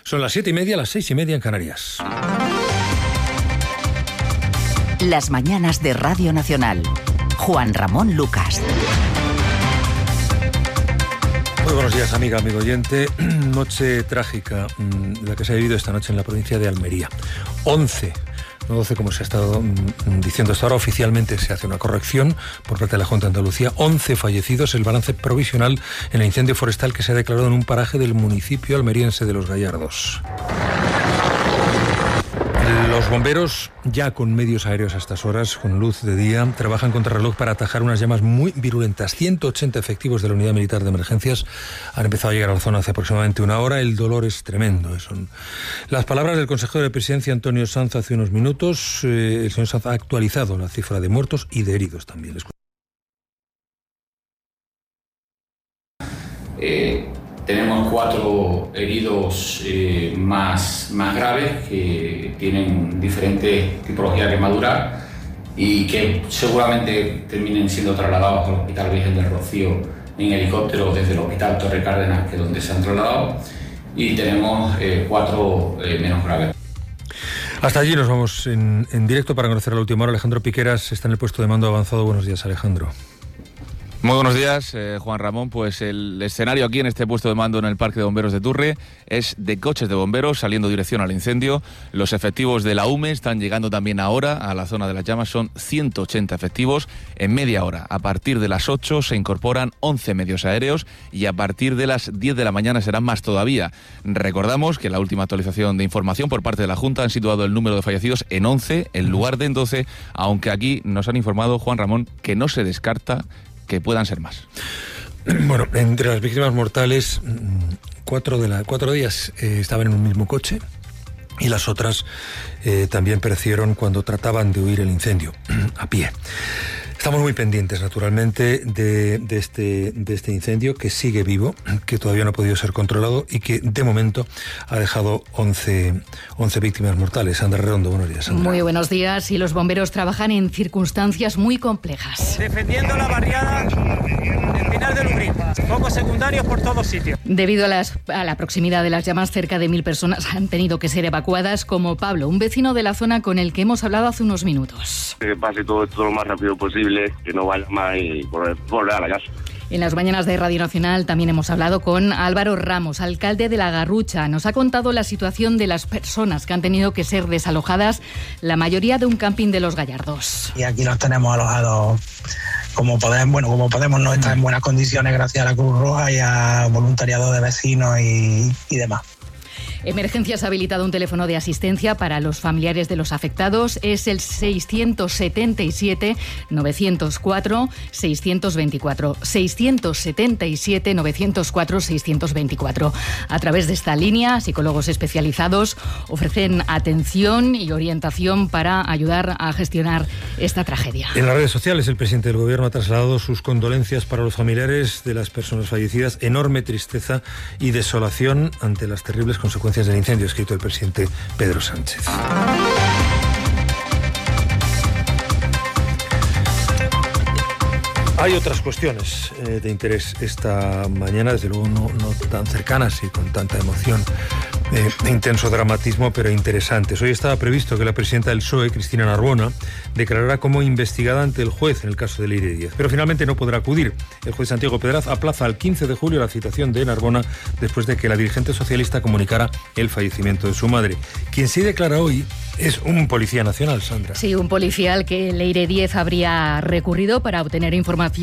Son las 7:30, las 6:30 en Canarias. Las mañanas de Radio Nacional. Juan Ramón Lucas. Muy buenos días, amiga, amigo oyente. Noche trágica, la que se ha vivido esta noche en la provincia de Almería. 11, no 12 como se ha estado diciendo hasta ahora. Oficialmente se hace una corrección por parte de la Junta de Andalucía. 11 fallecidos, el balance provisional en el incendio forestal que se ha declarado en un paraje del municipio almeriense de Los Gallardos. Los bomberos, ya con medios aéreos a estas horas, con luz de día, trabajan contrarreloj para atajar unas llamas muy virulentas. 180 efectivos de la Unidad Militar de Emergencias han empezado a llegar a la zona hace aproximadamente una hora. El dolor es tremendo. Son las palabras del consejero de Presidencia, Antonio Sanz, hace unos minutos. El señor Sanz ha actualizado la cifra de muertos y de heridos también. Tenemos 4 heridos más graves que tienen diferentes tipologías de quemadura y que seguramente terminen siendo trasladados al Hospital Virgen del Rocío en helicóptero desde el Hospital Torre Cárdenas, que es donde se han trasladado, y tenemos 4 menos graves. Hasta allí nos vamos en directo para conocer la última hora. Alejandro Piqueras está en el puesto de mando avanzado. Buenos días, Alejandro. Muy buenos días, Juan Ramón. Pues el escenario aquí en este puesto de mando en el Parque de Bomberos de Turre es de coches de bomberos saliendo dirección al incendio. Los efectivos de la UME están llegando también ahora a la zona de las llamas. Son 180 efectivos en media hora. A partir de las 8 se incorporan 11 medios aéreos y a partir de las 10 de la mañana serán más todavía. Recordamos que la última actualización de información por parte de la Junta han situado el número de fallecidos en 11 en lugar de en 12, aunque aquí nos han informado, Juan Ramón, que no se descarta que puedan ser más. Bueno, entre las víctimas mortales, 4 de ellas estaban en un mismo coche y las otras también perecieron cuando trataban de huir el incendio a pie. Estamos muy pendientes, naturalmente, de este incendio que sigue vivo, que todavía no ha podido ser controlado y que, de momento, ha dejado 11 víctimas mortales. Sandra Redondo, buenos días, Sandra. Muy buenos días. Y los bomberos trabajan en circunstancias muy complejas. Defendiendo la barriada en Pinar de Lubrín. Focos secundarios por todos sitios. Debido a la proximidad de las llamas, cerca de 1.000 personas han tenido que ser evacuadas, como Pablo, un vecino de la zona con el que hemos hablado hace unos minutos. Que pase todo esto lo más rápido posible, que no vaya más y volver a la casa. En las mañanas de Radio Nacional también hemos hablado con Álvaro Ramos, alcalde de La Garrucha. Nos ha contado la situación de las personas que han tenido que ser desalojadas, la mayoría de un camping de Los Gallardos. Y aquí los tenemos alojados como podemos, no estar en buenas condiciones gracias a la Cruz Roja y a voluntariado de vecinos y demás. Emergencias ha habilitado un teléfono de asistencia para los familiares de los afectados. Es el 677-904-624. 677-904-624. A través de esta línea, psicólogos especializados ofrecen atención y orientación para ayudar a gestionar esta tragedia. En las redes sociales, el presidente del Gobierno ha trasladado sus condolencias para los familiares de las personas fallecidas. Enorme tristeza y desolación ante las terribles consecuencias del incendio, ha escrito el presidente Pedro Sánchez. Hay otras cuestiones de interés esta mañana, desde luego no tan cercanas y con tanta emoción e intenso dramatismo, pero interesantes. Hoy estaba previsto que la presidenta del PSOE, Cristina Narbona, declarara como investigada ante el juez en el caso de Leire Díez, pero finalmente no podrá acudir. El juez Santiago Pedraz aplaza al 15 de julio la citación de Narbona después de que la dirigente socialista comunicara el fallecimiento de su madre. Quien sí declara hoy es un policía nacional, Sandra. Sí, un policía al que Leire Díez habría recurrido para obtener información